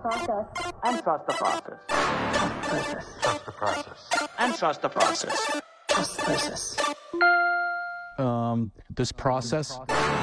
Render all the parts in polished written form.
process. And trust the process. Trust the process. And trust the process. Trust the process. This process.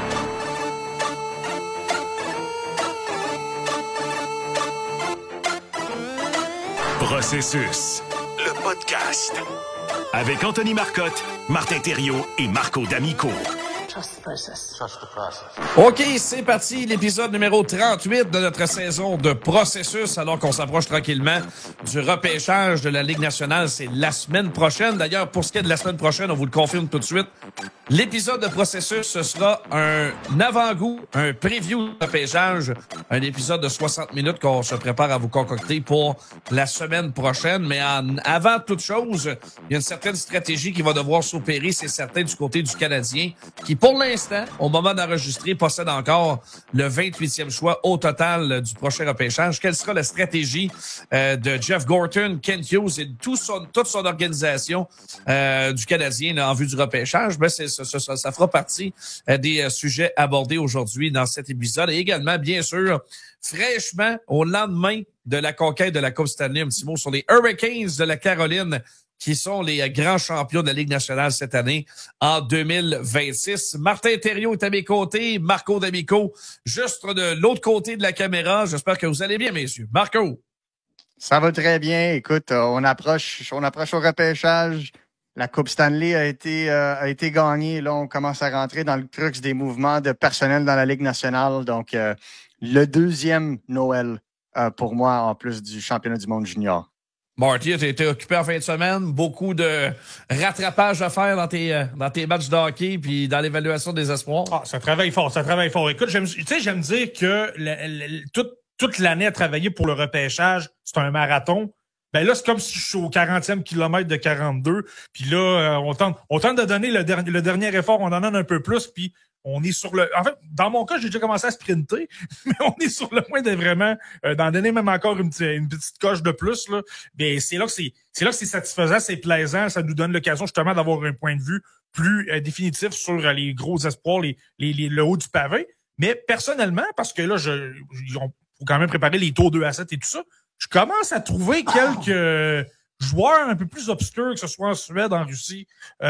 Processus, le podcast. Avec Anthony Marcotte, Martin Thériault et Marco D'Amico. Trust the process. Trust the process. OK, c'est parti, l'épisode numéro 38 de notre saison de Processus, alors qu'on s'approche tranquillement du repêchage de la Ligue nationale. C'est la semaine prochaine. D'ailleurs, pour ce qui est de la semaine prochaine, on vous le confirme tout de suite. L'épisode de Processus, ce sera un avant-goût, un preview de repêchage, un épisode de 60 minutes qu'on se prépare à vous concocter pour la semaine prochaine. Mais avant toute chose, il y a une certaine stratégie qui va devoir s'opérer, c'est certain, du côté du Canadien, qui pour l'instant, au moment d'enregistrer, possède encore le 28e choix au total du prochain repêchage. Quelle sera la stratégie de Jeff Gorton, Kent Hughes et toute son organisation du Canadien là, en vue du repêchage? Ben, ça fera partie des sujets abordés aujourd'hui dans cet épisode. Et également, bien sûr, fraîchement, au lendemain de la conquête de la Coupe Stanley, un petit mot sur les Hurricanes de la Caroline, qui sont les grands champions de la Ligue nationale cette année en 2026. Martin Thériault est à mes côtés, Marco D'Amico, juste de l'autre côté de la caméra. J'espère que vous allez bien, messieurs. Marco. Ça va très bien. Écoute, on approche au repêchage. La Coupe Stanley a été gagnée. Là, on commence à rentrer dans le crux des mouvements de personnel dans la Ligue nationale. Donc, le deuxième Noël pour moi, en plus du championnat du monde junior. Marty, tu été occupé en fin de semaine. Beaucoup de rattrapage à faire dans tes matchs de hockey puis dans l'évaluation des espoirs. Ah, ça travaille fort. Écoute, j'aime dire que toute l'année à travailler pour le repêchage, c'est un marathon. Ben là, c'est comme si je suis au 40e kilomètre de 42. Puis là, on tente de donner le dernier effort, on en donne un peu plus, puis on est sur le... En fait, dans mon cas, j'ai déjà commencé à sprinter, mais on est sur le point de vraiment d'en donner même encore une petite coche de plus. Là. Mais c'est là que c'est satisfaisant, c'est plaisant, ça nous donne l'occasion justement d'avoir un point de vue plus définitif sur les gros espoirs, le haut du pavé. Mais personnellement, parce que là, faut quand même préparer les tours 2 à 7 et tout ça, je commence à trouver quelques joueurs un peu plus obscurs, que ce soit en Suède, en Russie,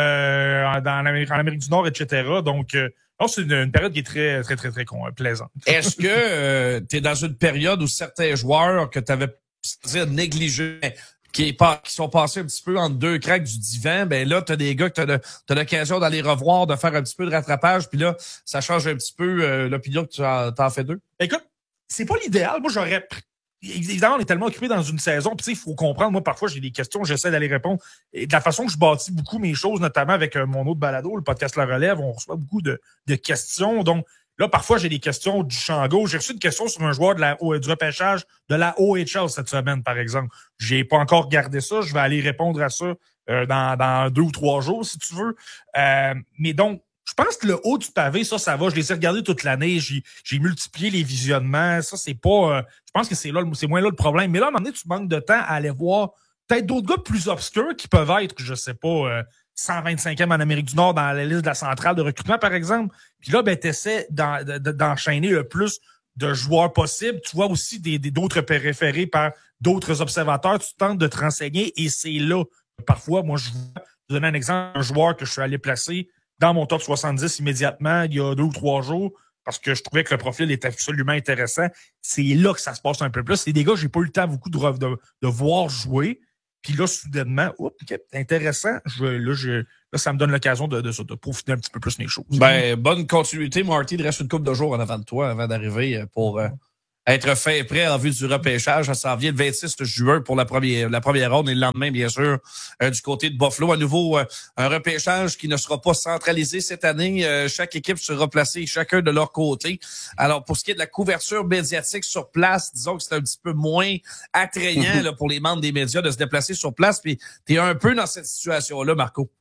en Amérique du Nord, etc. Donc, c'est une période qui est très, très, très, très plaisante. Est-ce que tu es dans une période où certains joueurs que tu avais négligés, qui sont passés un petit peu entre deux craques du divan, ben là, t'as des gars que t'as l'occasion d'aller revoir, de faire un petit peu de rattrapage, puis là, ça change un petit peu l'opinion que tu t'en fais d'eux? Écoute, c'est pas l'idéal. Moi, évidemment, on est tellement occupé dans une saison, puis il faut comprendre, moi, parfois, j'ai des questions, j'essaie d'aller répondre. Et de la façon que je bâtis beaucoup mes choses, notamment avec mon autre balado, le podcast La Relève, on reçoit beaucoup de questions. Donc, là, parfois, j'ai des questions du champ gauche. J'ai reçu une question sur un joueur du repêchage de la OHL cette semaine, par exemple. J'ai pas encore regardé ça. Je vais aller répondre à ça dans 2 ou 3 jours, si tu veux. Mais donc, je pense que le haut du pavé, ça va. Je les ai regardés toute l'année. J'ai multiplié les visionnements. Ça, c'est pas... je pense que c'est moins là le problème. Mais là, à un moment donné, tu manques de temps à aller voir peut-être d'autres gars plus obscurs qui peuvent être, je sais pas, 125e en Amérique du Nord dans la liste de la centrale de recrutement, par exemple. Puis là, ben, t'essaies d'enchaîner le plus de joueurs possible. Tu vois aussi d'autres référés par d'autres observateurs. Tu tentes de te renseigner et c'est là. Parfois, moi, je vais donner un exemple. Un joueur que je suis allé placer dans mon top 70 immédiatement, il y a 2 ou 3 jours, parce que je trouvais que le profil était absolument intéressant. C'est là que ça se passe un peu plus. C'est des gars que j'ai pas eu le temps beaucoup de voir jouer. Puis là, soudainement, intéressant. Là, ça me donne l'occasion de peaufiner un petit peu plus mes choses. Ben, bonne continuité, Marty. Il reste une couple de jours en avant de toi, avant d'arriver pour être fait et prêt en vue du repêchage. Ça s'en vient le 26 juin pour la première ronde et le lendemain, bien sûr, du côté de Buffalo. À nouveau, un repêchage qui ne sera pas centralisé cette année. Chaque équipe sera placée chacun de leur côté. Alors, pour ce qui est de la couverture médiatique sur place, disons que c'est un petit peu moins attrayant là, pour les membres des médias de se déplacer sur place. Puis, tu es un peu dans cette situation-là, Marco.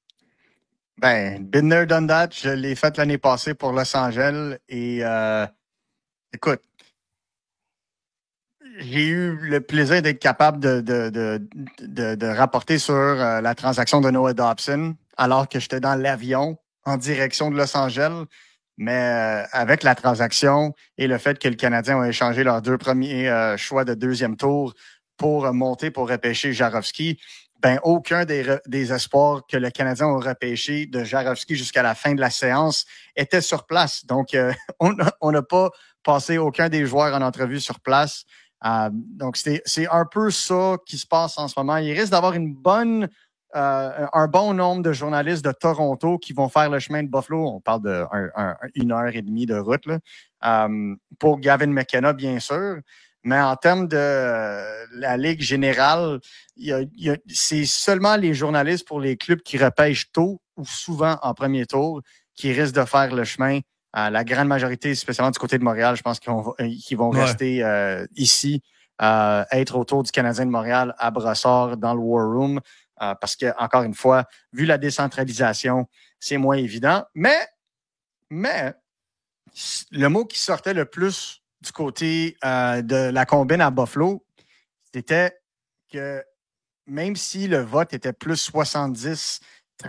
Ben, been there, done that. Je l'ai fait l'année passée pour Los Angeles et écoute, j'ai eu le plaisir d'être capable de rapporter sur la transaction de Noah Dobson alors que j'étais dans l'avion en direction de Los Angeles. Mais avec la transaction et le fait que le Canadien a échangé leurs 2 premiers choix de deuxième tour pour monter, pour repêcher Jarofsky, ben aucun des espoirs que le Canadien a repêché de Jarofsky jusqu'à la fin de la séance était sur place. Donc, on n'a pas passé aucun des joueurs en entrevue sur place. Donc, c'est un peu ça qui se passe en ce moment. Il risque d'avoir un bon nombre de journalistes de Toronto qui vont faire le chemin de Buffalo. On parle de 1h30 de route là, pour Gavin McKenna, bien sûr. Mais en termes de la Ligue générale, c'est seulement les journalistes pour les clubs qui repêchent tôt ou souvent en premier tour qui risquent de faire le chemin. La grande majorité, spécialement du côté de Montréal, je pense qu'ils vont rester ici, être autour du Canadien de Montréal à Brossard dans le War Room. Parce que, encore une fois, vu la décentralisation, c'est moins évident. Mais le mot qui sortait le plus du côté de la combine à Buffalo, c'était que même si le vote était plus 70-30%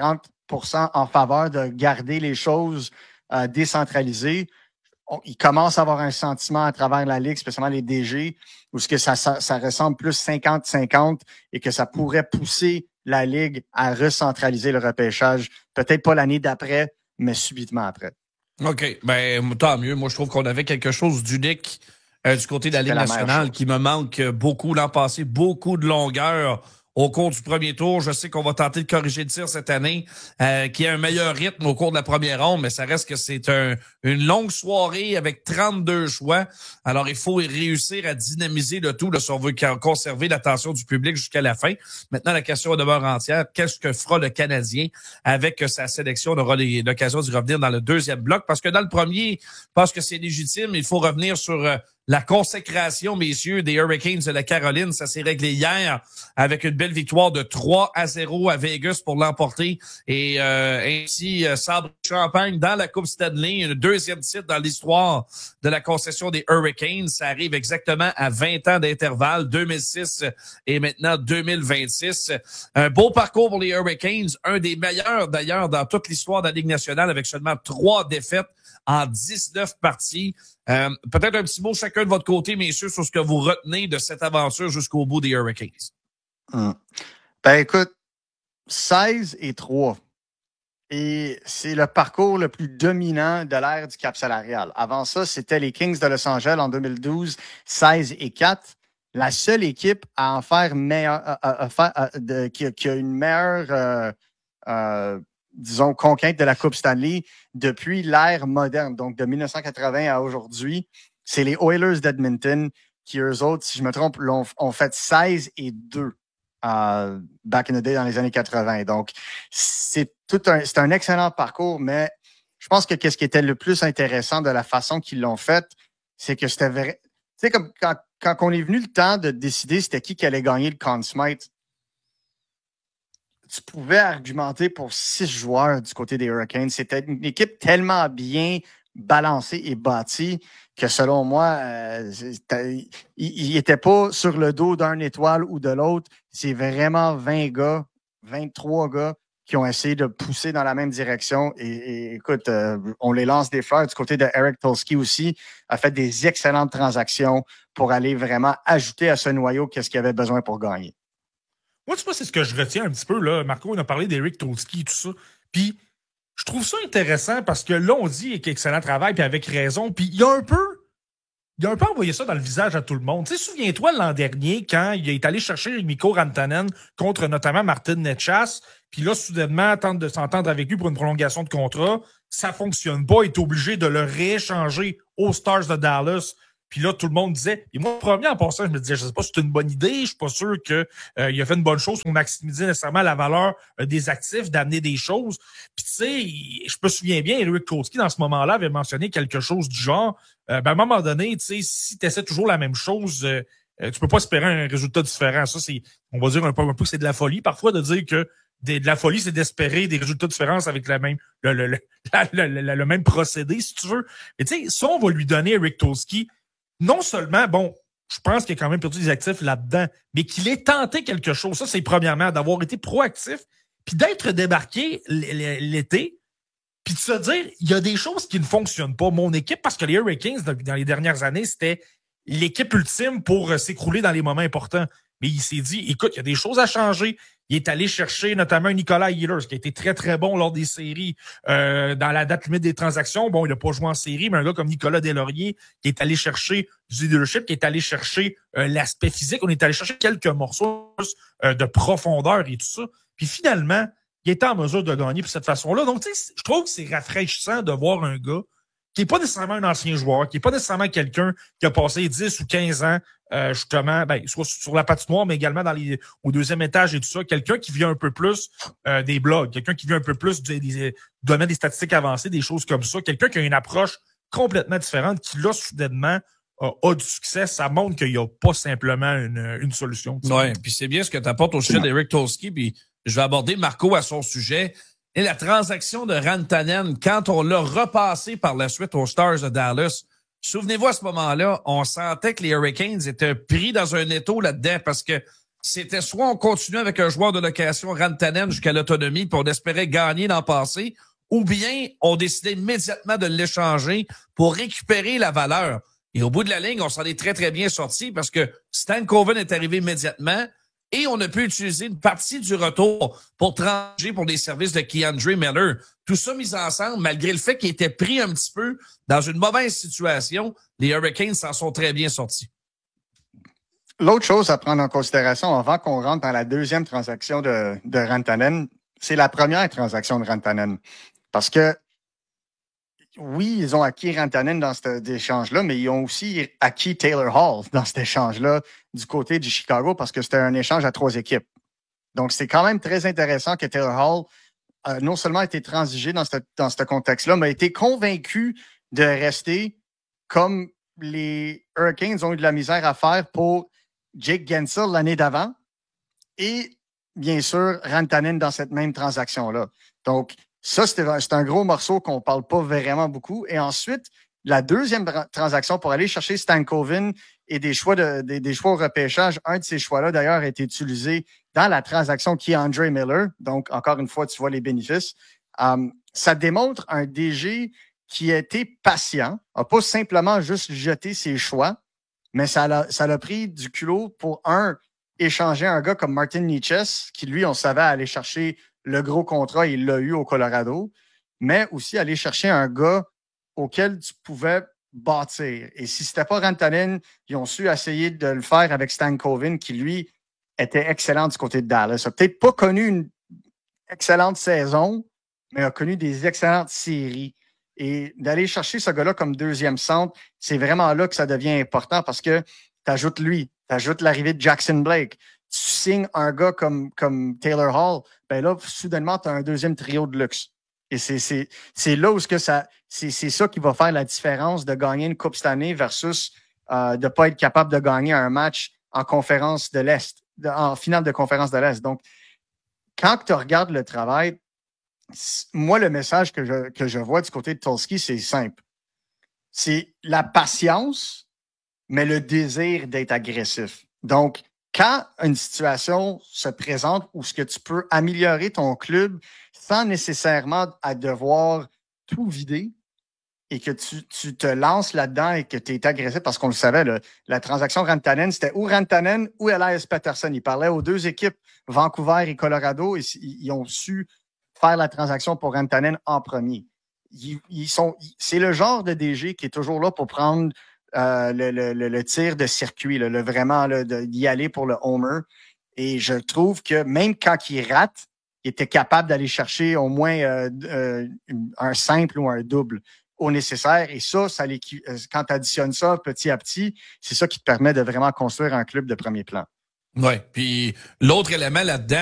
en faveur de garder les choses décentralisées, il commence à avoir un sentiment à travers la Ligue, spécialement les DG, où ce que ça ressemble plus 50-50 et que ça pourrait pousser la Ligue à recentraliser le repêchage. Peut-être pas l'année d'après, mais subitement après. OK. Ben, tant mieux. Moi, je trouve qu'on avait quelque chose d'unique du côté de la Ligue nationale qui me manque beaucoup l'an passé. Beaucoup de longueur au cours du premier tour. Je sais qu'on va tenter de corriger le tir cette année, qu'il y ait un meilleur rythme au cours de la première ronde, mais ça reste que c'est une longue soirée avec 32 choix. Alors, il faut réussir à dynamiser le tout là, si on veut conserver l'attention du public jusqu'à la fin. Maintenant, la question demeure entière. Qu'est-ce que fera le Canadien avec sa sélection? On aura l'occasion d'y revenir dans le deuxième bloc, parce que dans le premier, je pense que c'est légitime. Il faut revenir sur la consécration, messieurs, des Hurricanes de la Caroline. Ça s'est réglé hier avec une belle victoire de 3-0 à Vegas pour l'emporter. Et ainsi, sabre champagne dans la Coupe Stanley, un deuxième titre dans l'histoire de la concession des Hurricanes. Ça arrive exactement à 20 ans d'intervalle, 2006 et maintenant 2026. Un beau parcours pour les Hurricanes, un des meilleurs d'ailleurs dans toute l'histoire de la Ligue nationale, avec seulement 3 défaites en 19 parties. Peut-être un petit mot chacun de votre côté, messieurs, sur ce que vous retenez de cette aventure jusqu'au bout des Hurricanes. Ben écoute, 16-3. Et c'est le parcours le plus dominant de l'ère du cap salarial. Avant ça, c'était les Kings de Los Angeles en 2012, 16-4. La seule équipe à en faire qui a une meilleure disons, conquête de la Coupe Stanley depuis l'ère moderne, donc de 1980 à aujourd'hui. C'est les Oilers d'Edmonton qui, eux autres, si je me trompe, ont fait 16-2 back in the day dans les années 80. Donc, c'est un excellent parcours, mais je pense que ce qui était le plus intéressant de la façon qu'ils l'ont fait, c'est que c'était vrai. Tu sais, comme quand on est venu le temps de décider c'était qui allait gagner le Conn Smythe, tu pouvais argumenter pour 6 joueurs du côté des Hurricanes. C'était une équipe tellement bien balancée et bâtie que, selon moi, il n'était pas sur le dos d'un étoile ou de l'autre. C'est vraiment 20 gars, 23 gars qui ont essayé de pousser dans la même direction. Et écoute, on les lance des fleurs. Du côté de Eric Tulsky aussi, a fait des excellentes transactions pour aller vraiment ajouter à ce noyau qu'est-ce qu'il avait besoin pour gagner. Moi, tu vois, c'est ce que je retiens un petit peu, là. Marco, on a parlé d'Eric Tulsky et tout ça. Puis, je trouve ça intéressant parce que là, on dit qu'il y a excellent travail, puis avec raison. Puis, il a un peu envoyé ça dans le visage à tout le monde. Tu sais, souviens-toi l'an dernier, quand il est allé chercher Mikko Rantanen contre notamment Martin Necas, puis là, soudainement, tente de s'entendre avec lui pour une prolongation de contrat. Ça fonctionne pas. Il est obligé de le rééchanger aux Stars de Dallas. Puis là, tout le monde disait, et moi, premier en passant, je me disais, je sais pas si c'est une bonne idée, je suis pas sûr que il a fait une bonne chose pour maximiser nécessairement la valeur des actifs, d'amener des choses. Puis tu sais, je me souviens bien, Eric Tulsky, dans ce moment-là, avait mentionné quelque chose du genre, à un moment donné, tu sais, si tu essaies toujours la même chose, tu peux pas espérer un résultat différent. Ça, c'est, on va dire un peu que c'est de la folie, parfois, de dire que de la folie, c'est d'espérer des résultats différents avec le même procédé, si tu veux. Mais tu sais, ça, on va lui donner Eric Tulsky. Non seulement, bon, je pense qu'il a quand même perdu des actifs là-dedans, mais qu'il ait tenté quelque chose. Ça, c'est premièrement, d'avoir été proactif, puis d'être débarqué l'été Puis de se dire, il y a des choses qui ne fonctionnent pas. Mon équipe, parce que les Hurricanes, dans les dernières années, c'était l'équipe ultime pour s'écrouler dans les moments importants. Mais il s'est dit, écoute, il y a des choses à changer. Il est allé chercher notamment un Nicolas Ehlers, qui a été très, très bon lors des séries. Dans la date limite des transactions, bon, il n'a pas joué en série, mais un gars comme Nicolas Deslauriers, qui est allé chercher du leadership, qui est allé chercher l'aspect physique. On est allé chercher quelques morceaux de profondeur et tout ça. Puis finalement, il était en mesure de gagner de cette façon-là. Donc, tu sais, je trouve que c'est rafraîchissant de voir un gars qui n'est pas nécessairement un ancien joueur, qui n'est pas nécessairement quelqu'un qui a passé 10 ou 15 ans, justement, soit sur la patinoire, mais également au deuxième étage et tout ça. Quelqu'un qui vient un peu plus des blogs, quelqu'un qui vient un peu plus du domaine des statistiques avancées, des choses comme ça. Quelqu'un qui a une approche complètement différente, qui là, soudainement, a du succès. Ça montre qu'il n'y a pas simplement une solution. Oui, puis c'est bien ce que tu apportes au sujet d'Eric Tulsky, puis je vais aborder Marco à son sujet. Et la transaction de Rantanen, quand on l'a repassé par la suite aux Stars de Dallas, souvenez-vous, à ce moment-là, on sentait que les Hurricanes étaient pris dans un étau là-dedans parce que c'était soit on continuait avec un joueur de location Rantanen jusqu'à l'autonomie puis on espérait gagner l'an passé, ou bien on décidait immédiatement de l'échanger pour récupérer la valeur. Et au bout de la ligne, on s'en est très, très bien sorti parce que Stan Coven est arrivé immédiatement. Et on a pu utiliser une partie du retour pour trancher pour des services de Keandre Miller. Tout ça mis ensemble, malgré le fait qu'il était pris un petit peu dans une mauvaise situation, les Hurricanes s'en sont très bien sortis. L'autre chose à prendre en considération avant qu'on rentre dans la deuxième transaction de Rantanen, c'est la première transaction de Rantanen. Parce que oui, ils ont acquis Rantanen dans cet échange-là, mais ils ont aussi acquis Taylor Hall dans cet échange-là du côté du Chicago parce que c'était un échange à 3 équipes. Donc, c'est quand même très intéressant que Taylor Hall non seulement a été transigé dans ce contexte-là, mais a été convaincu de rester comme les Hurricanes ont eu de la misère à faire pour Jake Guentzel l'année d'avant et, bien sûr, Rantanen dans cette même transaction-là. Donc, ça, c'est un gros morceau qu'on ne parle pas vraiment beaucoup. Et ensuite, la deuxième transaction pour aller chercher Stan Coven et des choix au repêchage. Un de ces choix-là, d'ailleurs, a été utilisé dans la transaction Keandre Miller. Donc, encore une fois, tu vois les bénéfices. Ça démontre un DG qui a été patient, n'a pas simplement juste jeté ses choix, mais ça l'a pris du culot pour, échanger un gars comme Martin Necas, qui, lui, on savait aller chercher le gros contrat, il l'a eu au Colorado, mais aussi aller chercher un gars auquel tu pouvais bâtir. Et si c'était pas Rantanen, ils ont su essayer de le faire avec Stan Coven, qui, lui, était excellent du côté de Dallas. Il n'a peut-être pas connu une excellente saison, mais a connu des excellentes séries. Et d'aller chercher ce gars-là comme deuxième centre, c'est vraiment là que ça devient important parce que tu ajoutes lui, tu ajoutes l'arrivée de Jackson Blake, tu signes un gars comme Taylor Hall, ben là, soudainement, tu as un deuxième trio de luxe. Et c'est là où c'est ça qui va faire la différence de gagner une Coupe Stanley versus de ne pas être capable de gagner un match en conférence de l'Est, en finale de conférence de l'Est. Donc, quand tu regardes le travail, moi, le message que je vois du côté de Tulsky, c'est simple. C'est la patience, mais le désir d'être agressif. Donc, quand une situation se présente où ce que tu peux améliorer ton club sans nécessairement à devoir tout vider et que tu te lances là-dedans et que tu es agressif, parce qu'on le savait, la transaction Rantanen, c'était ou Rantanen ou Elias Pettersson. Il parlait aux deux équipes, Vancouver et Colorado, et ils ont su faire la transaction pour Rantanen en premier. C'est le genre de DG qui est toujours là pour prendre le tir de circuit, vraiment d'y aller pour le homer. Et je trouve que même quand il rate, il était capable d'aller chercher au moins un simple ou un double au nécessaire. Et ça quand tu additionnes ça petit à petit, c'est ça qui te permet de vraiment construire un club de premier plan. Oui, puis l'autre élément là-dedans,